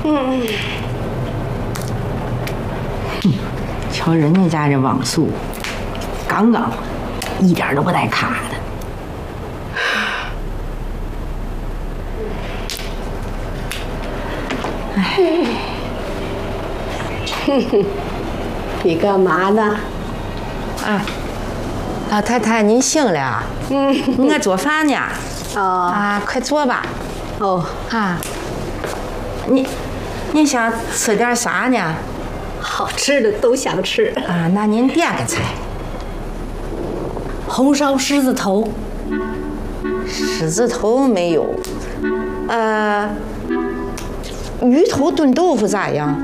瞧人家家这网速，刚刚一点都不带卡的。 哎，你干嘛呢？ 啊，老太太您醒了？我做饭呢。 哦啊，快坐吧。 哦啊，你想吃点啥呢？ 好吃的都想吃啊，那您点个菜。 红烧狮子头。 狮子头没有。鱼头炖豆腐咋样？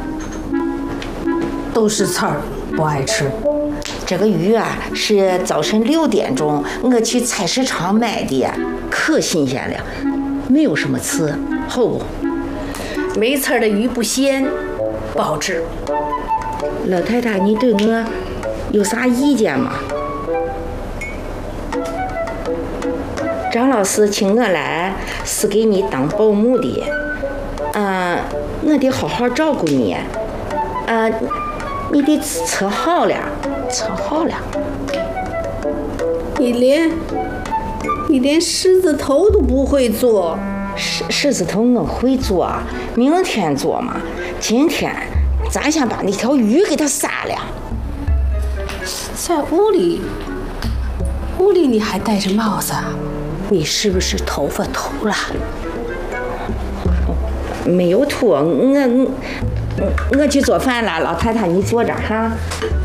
都是刺儿，不爱吃。 这个鱼啊，是早晨6点钟我去菜市场买的，可新鲜了，没有什么刺，好不？ 没刺儿的鱼不鲜，不好吃。 老太太，你对我有啥意见吗？张老师请我来是给你当保姆的，我得好好照顾你，你得吃好了，吃好了。 你连狮子头都不会做。 狮子头我会做，明天做嘛。今天咱先把那条鱼给它杀了。 在屋里你还戴着帽子，你是不是头发秃了？ 没有秃，我去做饭了。老太太，你坐这儿哈。